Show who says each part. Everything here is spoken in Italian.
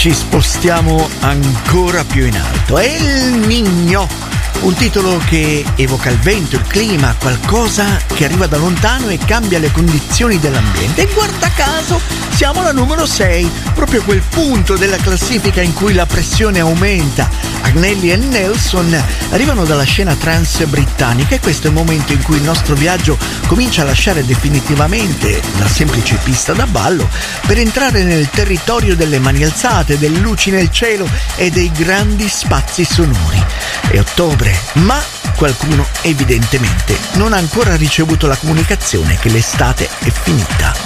Speaker 1: ci spostiamo ancora più in alto. El Niño, un titolo che evoca il vento, il clima, qualcosa che arriva da lontano e cambia le condizioni dell'ambiente. E guarda caso siamo alla numero 6, proprio quel punto della classifica in cui la pressione aumenta. Agnelli e Nelson arrivano dalla scena trance britannica e questo è il momento in cui il nostro viaggio comincia a lasciare definitivamente la semplice pista da ballo per entrare nel territorio delle mani alzate, delle luci nel cielo e dei grandi spazi sonori. È ottobre, ma qualcuno evidentemente non ha ancora ricevuto la comunicazione che l'estate è finita.